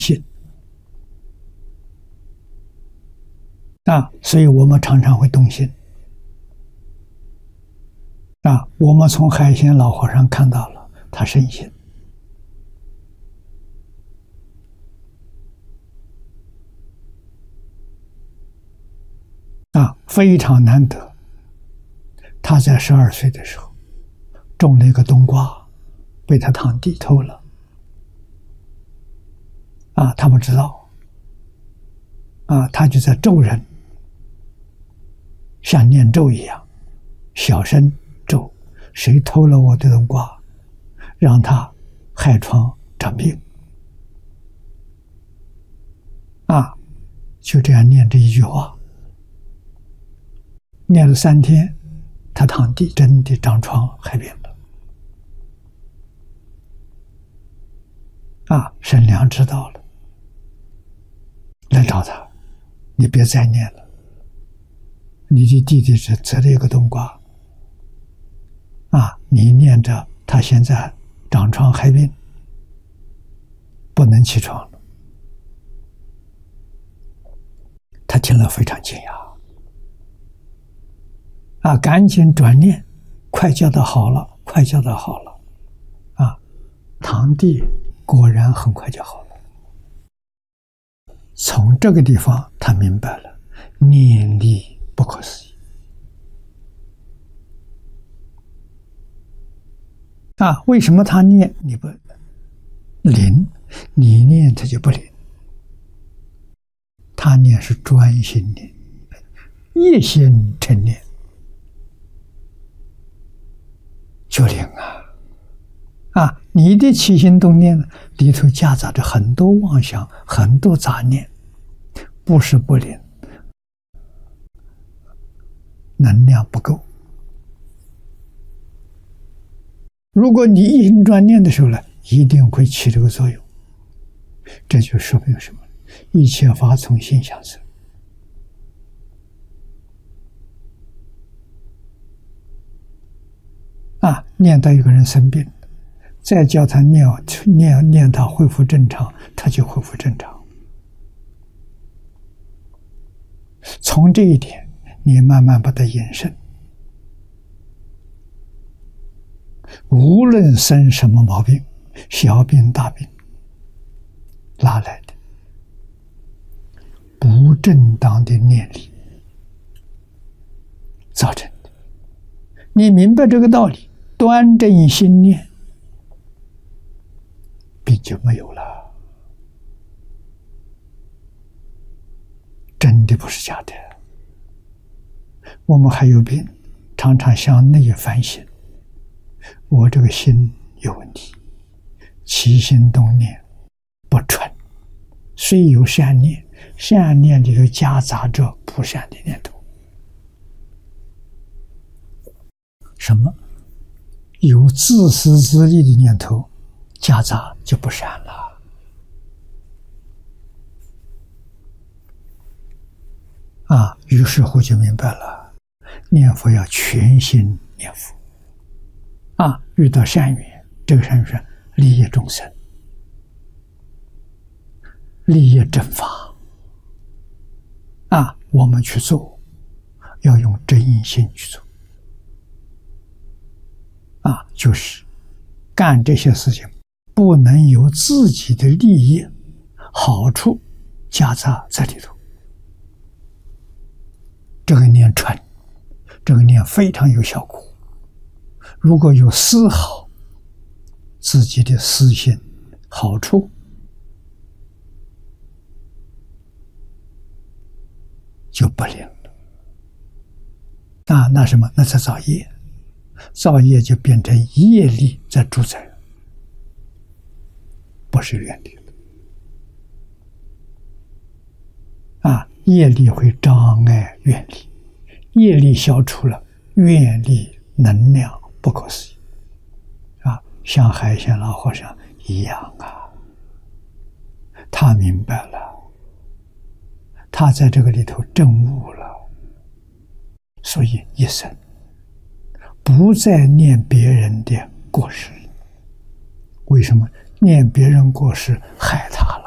心所以我们常常会动心我们从海鲜老和尚看到了他生心非常难得。他在12岁的时候种了一个冬瓜，被他堂弟偷了他不知道他就在咒人，像念咒一样小声咒，谁偷了我的冬瓜，让他害疮长病就这样念这一句话，念了3天，他堂弟真的长疮害病了沈良知道了，来找他，你别再念了，你的弟弟只折了一个冬瓜你念着他现在长疮害病，不能起床了。他听了非常惊讶赶紧转念，快叫他好了，快叫他好了堂弟果然很快就好了。从这个地方他明白了念力不可思议为什么他念你不灵，你念他就不灵？他念是专心念，一心成念就灵你的起心动念里头夹杂着很多妄想，很多杂念，不是不灵，能量不够。如果你一心专念的时候呢，一定会起这个作用。这就说明什么？一切法从心想生念到一个人生病，再叫他念他恢复正常，他就恢复正常。从这一点你慢慢把它延伸，无论生什么毛病，小病大病，哪来的？不正当的念力造成的。你明白这个道理，端正心念，病就没有了。真的不是假的。我们还有病，常常向内反省，我这个心有问题，起心动念不纯，虽有善念，善念里头夹杂着不善的念头。什么？有自私自利的念头夹杂就不善了。于是乎就明白了，念佛要全心念佛。遇到善缘，这个善缘是利益众生，利益正法。我们去做，要用真心去做。就是干这些事情，不能有自己的利益、好处夹杂在里头。这个念纯，这个念非常有效果。如果有丝毫自己的私心、好处，就不灵了。那什么？那才造业，造业就变成业力在主宰，不是愿力了。业力会障碍愿力，业力消除了，愿力能量不可思议。像海鲜老和尚一样他明白了，他在这个里头证悟了，所以一生不再念别人的过失。为什么？念别人过失害他了。